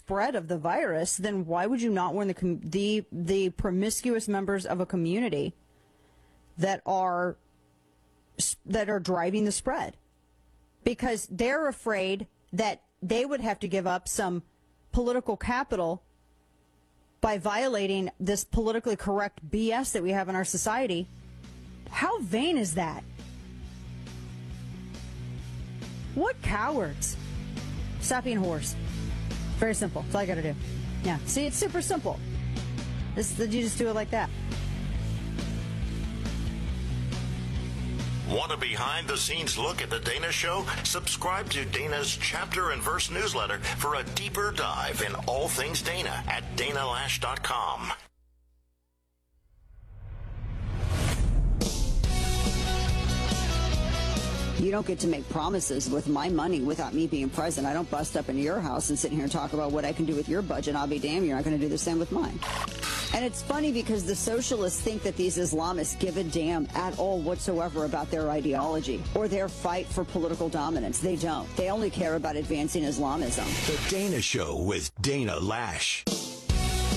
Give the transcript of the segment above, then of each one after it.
spread of the virus, then why would you not warn the promiscuous members of a community that are driving the spread? Because they're afraid that they would have to give up some political capital by violating this politically correct BS that we have in our society. How vain is that? What cowards? Stop being whores. Very simple. That's all I got to do. Yeah. See, it's super simple. You just do it like that. Want a behind-the-scenes look at The Dana Show? Subscribe to Dana's Chapter and Verse newsletter for a deeper dive in all things Dana at danalash.com. You don't get to make promises with my money without me being present. I don't bust up into your house and sit here and talk about what I can do with your budget. I'll be damned, you're not going to do the same with mine. And it's funny because the socialists think that these Islamists give a damn at all whatsoever about their ideology or their fight for political dominance. They don't. They only care about advancing Islamism. The Dana Show with Dana Lash. This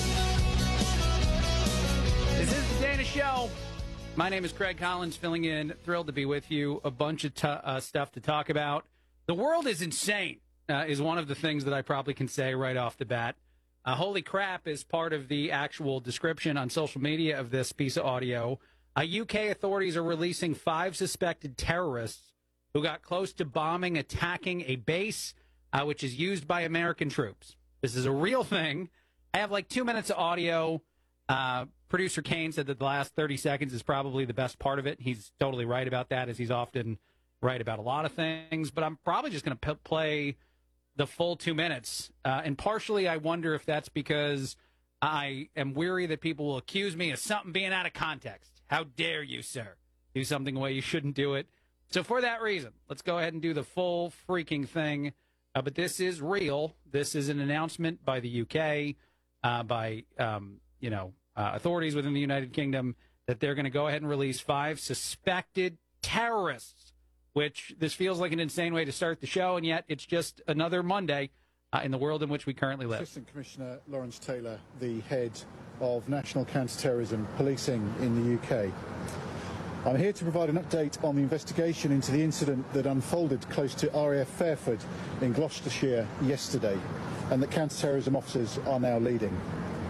is The Dana Show. My name is Craig Collins, filling in. Thrilled to be with you. A bunch of stuff to talk about. The world is insane, is one of the things that I probably can say right off the bat. Holy crap is part of the actual description on social media of this piece of audio. UK authorities are releasing 5 suspected terrorists who got close to attacking a base which is used by American troops. This is a real thing. I have like 2 minutes of audio. Producer Kane said that the last 30 seconds is probably the best part of it. He's totally right about that, as he's often right about a lot of things. But I'm probably just going to play the full 2 minutes. And partially I wonder if that's because I am weary that people will accuse me of something being out of context. How dare you, sir, do something the way you shouldn't do it. So for that reason, let's go ahead and do the full freaking thing. But this is real. This is an announcement by the UK, by authorities within the United Kingdom, that they're going to go ahead and release 5 suspected terrorists, which this feels like an insane way to start the show, and yet it's just another Monday in the world in which we currently live. Assistant Commissioner Lawrence Taylor, the head of National Counter-Terrorism Policing in the UK. I'm here to provide an update on the investigation into the incident that unfolded close to RAF Fairford in Gloucestershire yesterday, and that counter-terrorism officers are now leading.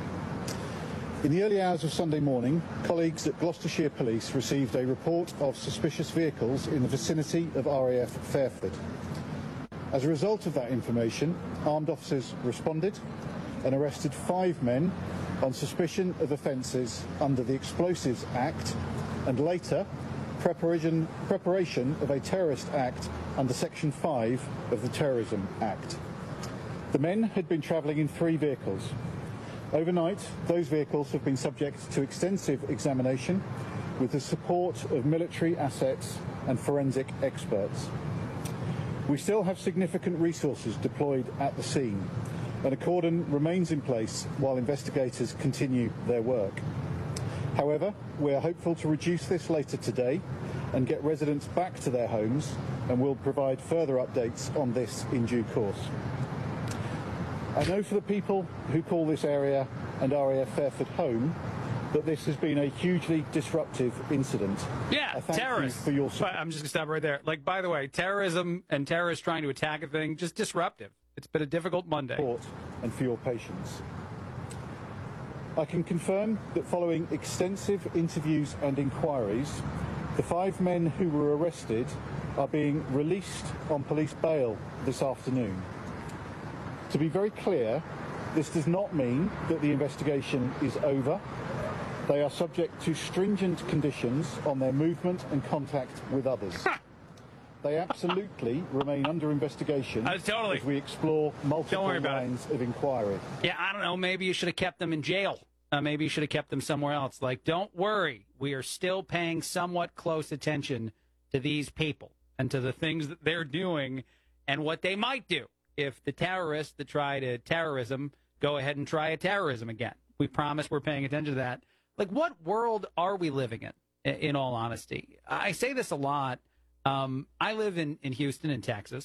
In the early hours of Sunday morning, colleagues at Gloucestershire Police received a report of suspicious vehicles in the vicinity of RAF Fairford. As a result of that information, armed officers responded and arrested 5 men on suspicion of offences under the Explosives Act and later preparation of a terrorist act under Section 5 of the Terrorism Act. The men had been travelling in 3 vehicles. Overnight, those vehicles have been subject to extensive examination with the support of military assets and forensic experts. We still have significant resources deployed at the scene, and a cordon remains in place while investigators continue their work. However, we are hopeful to reduce this later today and get residents back to their homes, and we'll provide further updates on this in due course. I know for the people who call this area and RAF Fairford home that this has been a hugely disruptive incident. Yeah, terrorists. For your I'm just going to stop right there. Like, by the way, terrorism and terrorists trying to attack a thing, just disruptive. It's been a difficult Monday. And for your patience. I can confirm that following extensive interviews and inquiries, the 5 men who were arrested are being released on police bail this afternoon. To be very clear, this does not mean that the investigation is over. They are subject to stringent conditions on their movement and contact with others. They absolutely remain under investigation as we explore multiple lines of inquiry. Yeah, I don't know. Maybe you should have kept them in jail. Maybe you should have kept them somewhere else. Like, don't worry. We are still paying somewhat close attention to these people and to the things that they're doing and what they might do if the terrorists that try to terrorism go ahead and try a terrorism again. We promise we're paying attention to that. Like, what world are we living in all honesty? I say this a lot. I live in Houston, in Texas.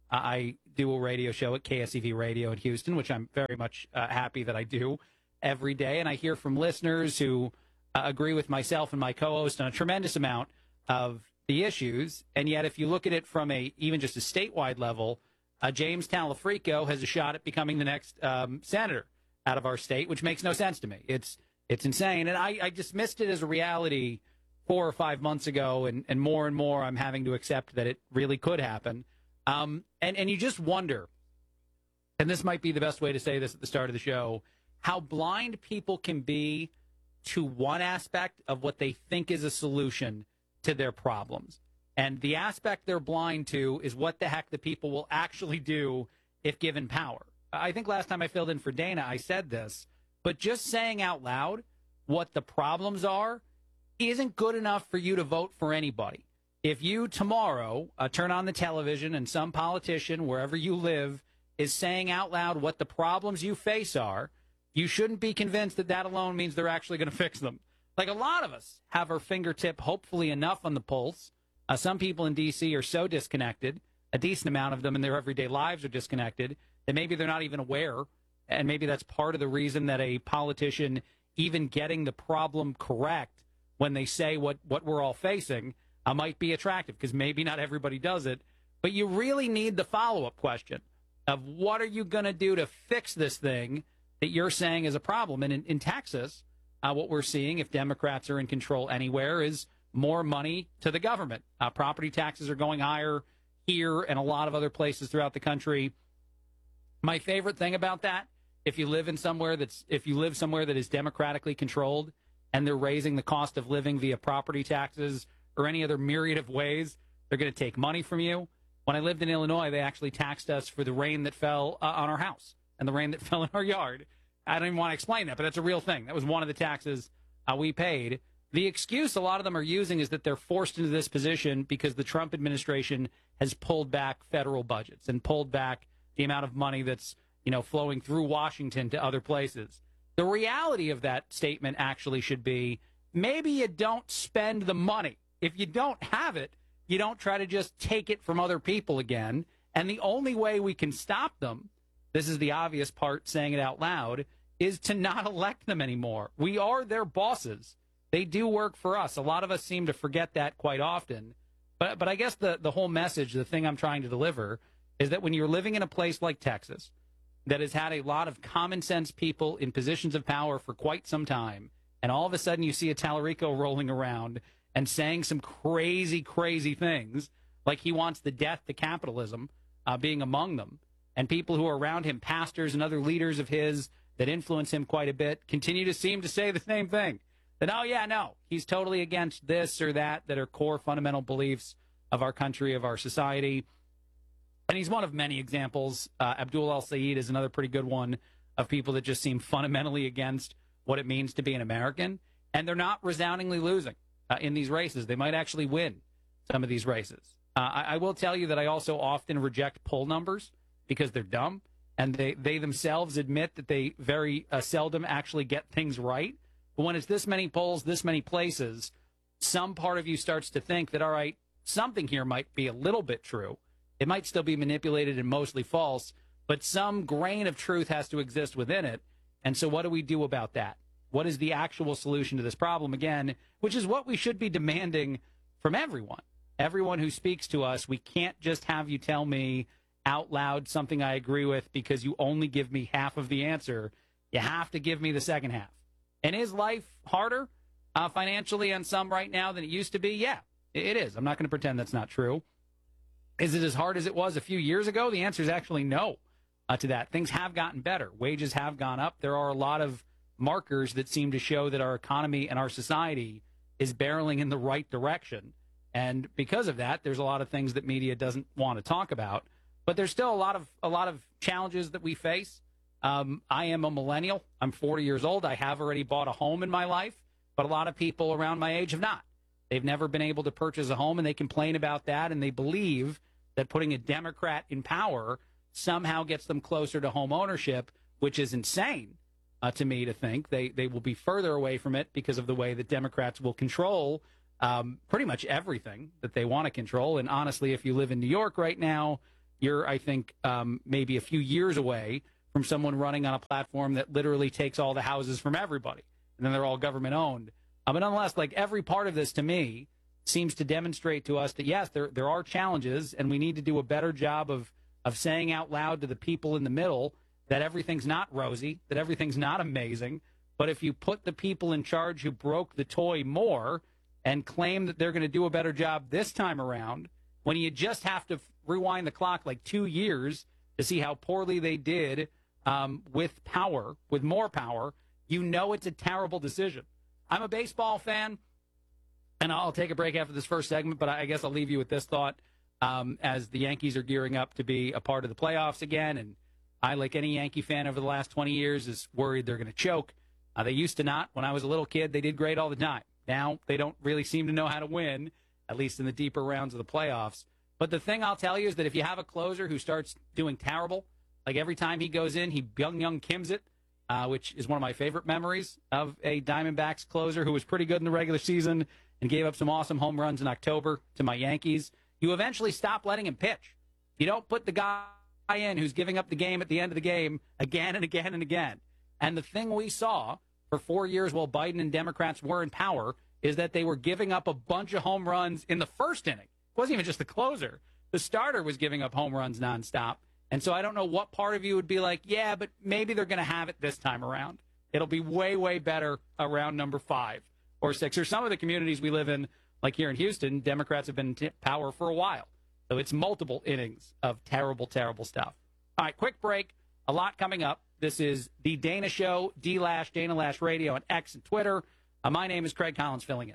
I do a radio show at KSEV Radio in Houston, which I'm very much happy that I do every day. And I hear from listeners who agree with myself and my co-host on a tremendous amount of the issues. And yet, if you look at it from even just a statewide level, James Talafrico has a shot at becoming the next senator out of our state, which makes no sense to me. It's insane. And I dismissed it as a reality 4 or 5 months ago, and more I'm having to accept that it really could happen. And you just wonder, and this might be the best way to say this at the start of the show, how blind people can be to one aspect of what they think is a solution to their problems. And the aspect they're blind to is what the heck the people will actually do if given power. I think last time I filled in for Dana, I said this, but just saying out loud what the problems are isn't good enough for you to vote for anybody. If you tomorrow turn on the television and some politician, wherever you live, is saying out loud what the problems you face are, you shouldn't be convinced that that alone means they're actually going to fix them. Like, a lot of us have our fingertip hopefully enough on the pulse. Some people in D.C. are so disconnected, a decent amount of them in their everyday lives are disconnected, that maybe they're not even aware. And maybe that's part of the reason that a politician even getting the problem correct when they say what we're all facing might be attractive, because maybe not everybody does it. But you really need the follow-up question of what are you going to do to fix this thing that you're saying is a problem. And in Texas, what we're seeing, if Democrats are in control anywhere, is more money to the government. Property taxes are going higher here and a lot of other places throughout the country. My favorite thing about that, if you live somewhere that is democratically controlled and they're raising the cost of living via property taxes or any other myriad of ways, they're going to take money from you. When I lived in Illinois, they actually taxed us for the rain that fell on our house and the rain that fell in our yard. I don't even want to explain that, but that's a real thing. That was one of the taxes we paid. The excuse a lot of them are using is that they're forced into this position because the Trump administration has pulled back federal budgets and pulled back the amount of money that's, flowing through Washington to other places. The reality of that statement actually should be, maybe you don't spend the money. If you don't have it, you don't try to just take it from other people again. And the only way we can stop them, this is the obvious part, saying it out loud, is to not elect them anymore. We are their bosses. They do work for us. A lot of us seem to forget that quite often. But I guess the whole message, the thing I'm trying to deliver, is that when you're living in a place like Texas that has had a lot of common sense people in positions of power for quite some time, and all of a sudden you see a Talarico rolling around and saying some crazy, crazy things, like he wants the death to capitalism being among them, and people who are around him, pastors and other leaders of his that influence him quite a bit, continue to seem to say the same thing. That, oh, yeah, no, he's totally against this or that are core fundamental beliefs of our country, of our society. And he's one of many examples. Abdul El-Sayed is another pretty good one of people that just seem fundamentally against what it means to be an American. And they're not resoundingly losing in these races. They might actually win some of these races. I will tell you that I also often reject poll numbers because they're dumb. And they themselves admit that they very seldom actually get things right. But when it's this many polls, this many places, some part of you starts to think that, all right, something here might be a little bit true. It might still be manipulated and mostly false, but some grain of truth has to exist within it. And so what do we do about that? What is the actual solution to this problem, again, which is what we should be demanding from everyone. Everyone who speaks to us, we can't just have you tell me out loud something I agree with because you only give me half of the answer. You have to give me the second half. And is life harder financially on some right now than it used to be? Yeah, it is. I'm not going to pretend that's not true. Is it as hard as it was a few years ago? The answer is actually no to that. Things have gotten better. Wages have gone up. There are a lot of markers that seem to show that our economy and our society is barreling in the right direction. And because of that, there's a lot of things that media doesn't want to talk about. But there's still a lot of challenges that we face. I am a millennial. I'm 40 years old. I have already bought a home in my life, but a lot of people around my age have not. They've never been able to purchase a home, and they complain about that, and they believe that putting a Democrat in power somehow gets them closer to home ownership, which is insane to me to think. They will be further away from it because of the way that Democrats will control pretty much everything that they want to control. And honestly, if you live in New York right now, you're, I think, maybe a few years away from someone running on a platform that literally takes all the houses from everybody, and then they're all government owned. But nonetheless, like, every part of this to me seems to demonstrate to us that, yes, there are challenges, and we need to do a better job of saying out loud to the people in the middle that everything's not rosy, that everything's not amazing. But if you put the people in charge who broke the toy more and claim that they're going to do a better job this time around, when you just have to rewind the clock like 2 years to see how poorly they did with power, with more power, you know it's a terrible decision. I'm a baseball fan, and I'll take a break after this first segment, but I guess I'll leave you with this thought. As the Yankees are gearing up to be a part of the playoffs again, and I, like any Yankee fan over the last 20 years, is worried they're going to choke. They used to not. When I was a little kid, they did great all the time. Now they don't really seem to know how to win, at least in the deeper rounds of the playoffs. But the thing I'll tell you is that if you have a closer who starts doing terrible, like every time he goes in, he Byung-Young Kims it, which is one of my favorite memories of a Diamondbacks closer who was pretty good in the regular season and gave up some awesome home runs in October to my Yankees. You eventually stop letting him pitch. You don't put the guy in who's giving up the game at the end of the game again and again and again. And the thing we saw for 4 years while Biden and Democrats were in power is that they were giving up a bunch of home runs in the first inning. It wasn't even just the closer. The starter was giving up home runs nonstop. And so I don't know what part of you would be like, yeah, but maybe they're going to have it this time around. It'll be way, way better around number 5 or 6. Or some of the communities we live in, like here in Houston, Democrats have been in power for a while. So it's multiple innings of terrible, terrible stuff. All right, quick break. A lot coming up. This is The Dana Show, D-Lash, Dana Lash Radio, on X and Twitter. My name is Craig Collins, filling in.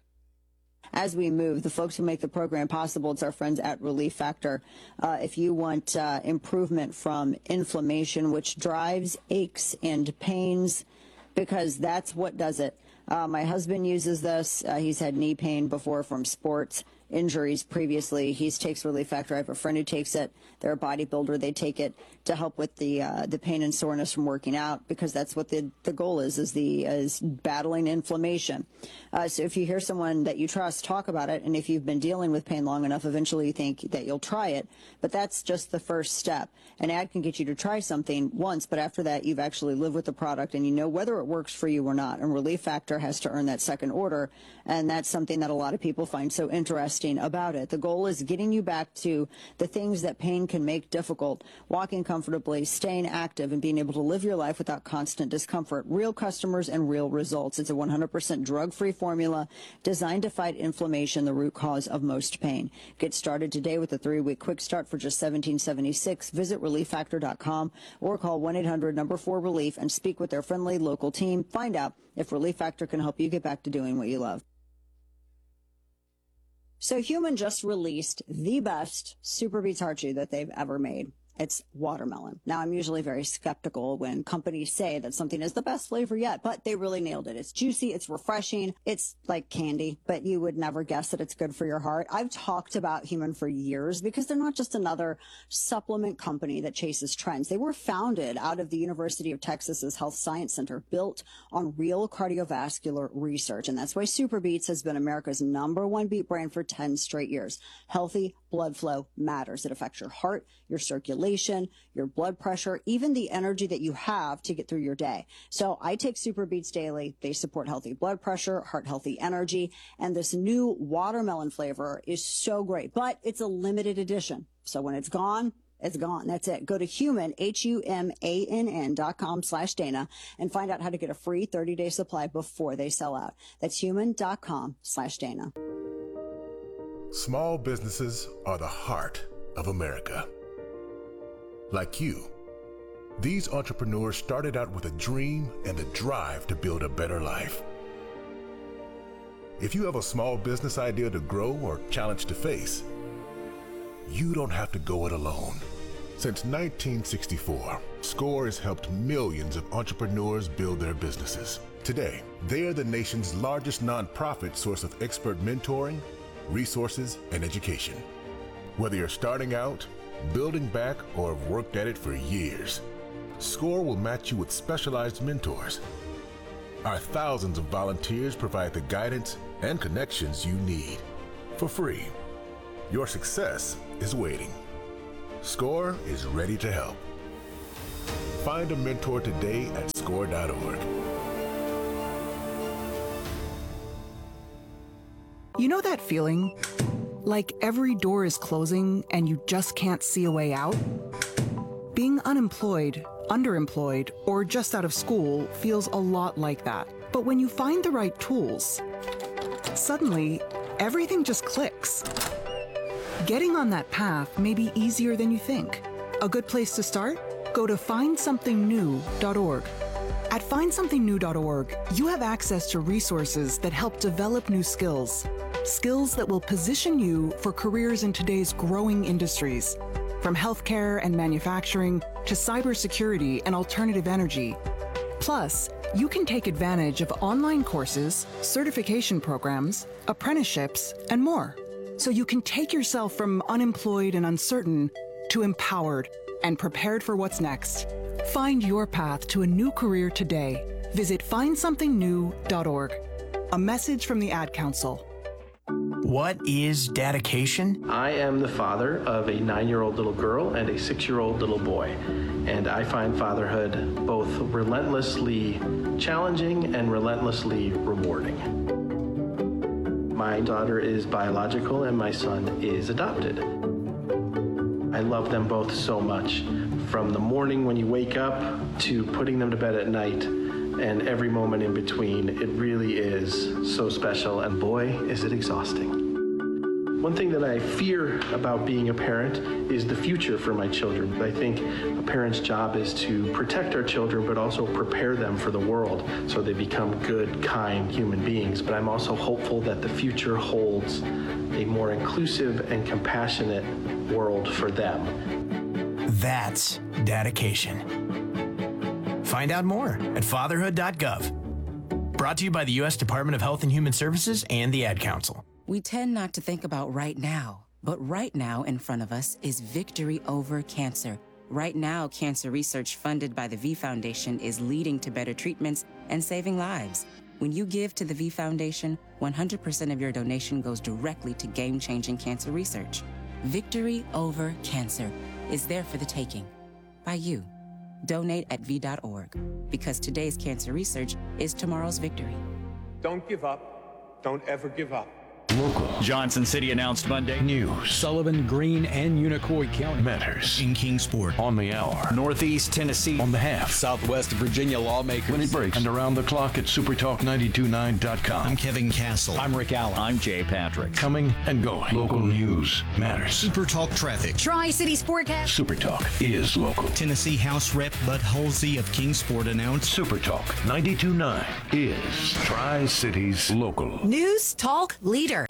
As we move, the folks who make the program possible, it's our friends at Relief Factor. If you want improvement from inflammation, which drives aches and pains, because that's what does it. My husband uses this. He's had knee pain before from sports injuries previously. He takes Relief Factor. I have a friend who takes it. They're a bodybuilder. They take it to help with the pain and soreness from working out, because that's what the goal is battling inflammation. So if you hear someone that you trust talk about it, and if you've been dealing with pain long enough, eventually you think that you'll try it. But that's just the first step. An ad can get you to try something once, but after that, you've actually lived with the product and you know whether it works for you or not. And Relief Factor has to earn that second order, and that's something that a lot of people find so interesting about it. The goal is getting you back to the things that pain can make difficult: walking comfortably, staying active, and being able to live your life without constant discomfort. Real customers and real results. It's a 100% drug-free formula designed to fight inflammation, the root cause of most pain. Get started today with a 3-week quick start for just $17.76. Visit ReliefFactor.com or call 1-800-4RELIEF and speak with their friendly local team. Find out if Relief Factor can help you get back to doing what you love. So Human just released the best Super Beets Heart Chew that they've ever made. It's watermelon. Now, I'm usually very skeptical when companies say that something is the best flavor yet, but they really nailed it. It's juicy, it's refreshing, it's like candy, but you would never guess that it's good for your heart. I've talked about Human for years because they're not just another supplement company that chases trends. They were founded out of the University of Texas's Health Science Center, built on real cardiovascular research. And that's why Super Beets has been America's #1 beet brand for 10 straight years. Healthy blood flow matters. It affects your heart, your circulation, your blood pressure, even the energy that you have to get through your day. So I take Super Beets daily. They support healthy blood pressure, heart healthy energy, and this new watermelon flavor is so great, but it's a limited edition. So when it's gone, it's gone. That's it. Go to Human, HUMANN.com/Dana and find out how to get a free 30-day supply before they sell out. That's human.com/Dana. Small businesses are the heart of America. Like you, these entrepreneurs started out with a dream and the drive to build a better life. If you have a small business idea to grow or challenge to face, you don't have to go it alone. Since 1964, SCORE has helped millions of entrepreneurs build their businesses. Today, they are the nation's largest nonprofit source of expert mentoring, resources, and education. Whether you're starting out, building back, or have worked at it for years, SCORE will match you with specialized mentors. Our thousands of volunteers provide the guidance and connections you need for free. Your success is waiting. SCORE is ready to help. Find a mentor today at SCORE.org. You know that feeling? Like every door is closing and you just can't see a way out? Being unemployed, underemployed, or just out of school feels a lot like that. But when you find the right tools, suddenly everything just clicks. Getting on that path may be easier than you think. A good place to start? Go to findsomethingnew.org. At findsomethingnew.org, you have access to resources that help develop new skills. Skills that will position you for careers in today's growing industries, from healthcare and manufacturing to cybersecurity and alternative energy. Plus, you can take advantage of online courses, certification programs, apprenticeships, and more. So you can take yourself from unemployed and uncertain to empowered and prepared for what's next. Find your path to a new career today. Visit findsomethingnew.org. A message from the Ad Council. What is dedication? I am the father of a 9-year-old little girl and a 6-year-old little boy, and I find fatherhood both relentlessly challenging and relentlessly rewarding. My daughter is biological and my son is adopted. I love them both so much, from the morning when you wake up to putting them to bed at night, and every moment in between. It really is so special, and boy, is it exhausting. One thing that I fear about being a parent is the future for my children. I think a parent's job is to protect our children, but also prepare them for the world so they become good, kind human beings. But I'm also hopeful that the future holds a more inclusive and compassionate world for them. That's dedication. Find out more at fatherhood.gov. Brought to you by the U.S. Department of Health and Human Services and the Ad Council. We tend not to think about right now, but right now in front of us is victory over cancer. Right now, cancer research funded by the V Foundation is leading to better treatments and saving lives. When you give to the V Foundation, 100% of your donation goes directly to game-changing cancer research. Victory over cancer is there for the taking by you. Donate at v.org, because today's cancer research is tomorrow's victory. Don't give up. Don't ever give up. Local. Johnson City announced Monday. News. Sullivan, Greene, and Unicoi County. Matters. In Kingsport. On the hour. Northeast Tennessee. On the half. Southwest Virginia lawmakers. When it breaks. And around the clock at supertalk929.com. I'm Kevin Castle. I'm Rick Allen. I'm Jay Patrick. Coming and going. Local news matters. Supertalk traffic. Tri-City Sportcast. Supertalk is local. Tennessee House Rep Bud Halsey of Kingsport announced Supertalk 92.9 is Tri-Cities local. News Talk Leader.